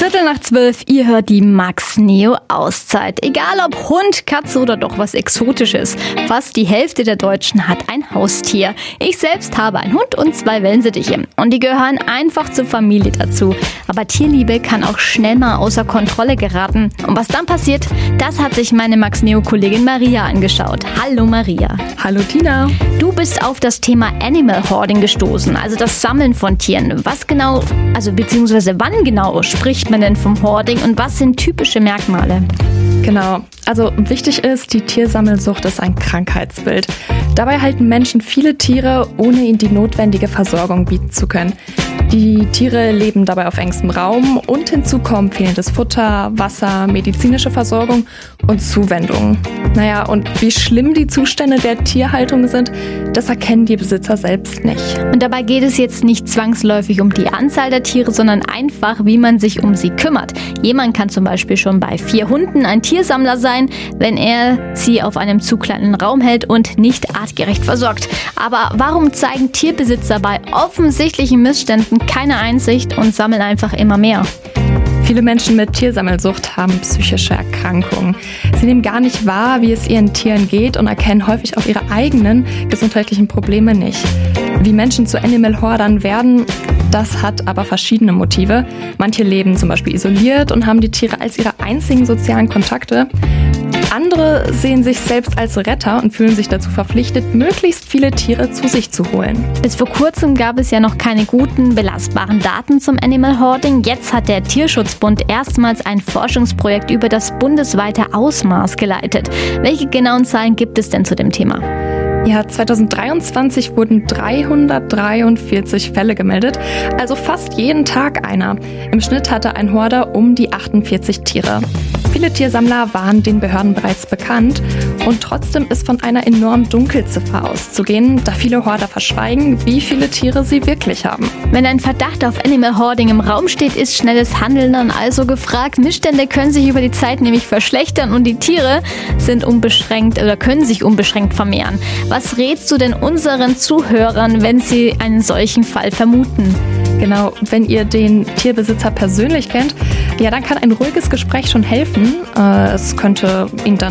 11:15, ihr hört die Max Neo Auszeit. Egal ob Hund, Katze oder doch was Exotisches, fast die Hälfte der Deutschen hat ein Haustier. Ich selbst habe einen Hund und 2 Wellensittiche und die gehören einfach zur Familie dazu. Aber Tierliebe kann auch schnell mal außer Kontrolle geraten. Und was dann passiert, das hat sich meine Max Neo Kollegin Maria angeschaut. Hallo Maria. Hallo Tina. Du bist auf das Thema Animal Hoarding gestoßen, also das Sammeln von Tieren. Was genau, beziehungsweise wann genau spricht man denn vom Hoarding und was sind typische Merkmale? Genau, also wichtig ist, die Tiersammelsucht ist ein Krankheitsbild. Dabei halten Menschen viele Tiere, ohne ihnen die notwendige Versorgung bieten zu können. Die Tiere leben dabei auf engstem Raum und hinzu kommen fehlendes Futter, Wasser, medizinische Versorgung und Zuwendung. Naja, und wie schlimm die Zustände der Tierhaltung sind, das erkennen die Besitzer selbst nicht. Und dabei geht es jetzt nicht zwangsläufig um die Anzahl der Tiere, sondern einfach, wie man sich um sie kümmert. Jemand kann zum Beispiel schon bei 4 Hunden ein Tiersammler sein, wenn er sie auf einem zu kleinen Raum hält und nicht artgerecht versorgt. Aber warum zeigen Tierbesitzer bei offensichtlichen Missständen keine Einsicht und sammeln einfach immer mehr? Viele Menschen mit Tiersammelsucht haben psychische Erkrankungen. Sie nehmen gar nicht wahr, wie es ihren Tieren geht und erkennen häufig auch ihre eigenen gesundheitlichen Probleme nicht. Wie Menschen zu Animal Hoardern werden, das hat aber verschiedene Motive. Manche leben zum Beispiel isoliert und haben die Tiere als ihre einzigen sozialen Kontakte. Andere sehen sich selbst als Retter und fühlen sich dazu verpflichtet, möglichst viele Tiere zu sich zu holen. Bis vor kurzem gab es ja noch keine guten, belastbaren Daten zum Animal Hoarding. Jetzt hat der Tierschutzbund erstmals ein Forschungsprojekt über das bundesweite Ausmaß geleitet. Welche genauen Zahlen gibt es denn zu dem Thema? Ja, 2023 wurden 343 Fälle gemeldet, also fast jeden Tag einer. Im Schnitt hatte ein Hoarder um die 48 Tiere. Viele Tiersammler waren den Behörden bereits bekannt und trotzdem ist von einer enormen Dunkelziffer auszugehen, da viele Hoarder verschweigen, wie viele Tiere sie wirklich haben. Wenn ein Verdacht auf Animal Hoarding im Raum steht, ist schnelles Handeln dann also gefragt. Missstände können sich über die Zeit nämlich verschlechtern und die Tiere sind unbeschränkt oder können sich unbeschränkt vermehren. Was rätst du denn unseren Zuhörern, wenn sie einen solchen Fall vermuten? Genau, wenn ihr den Tierbesitzer persönlich kennt, ja, dann kann ein ruhiges Gespräch schon helfen. Es könnte ihn dann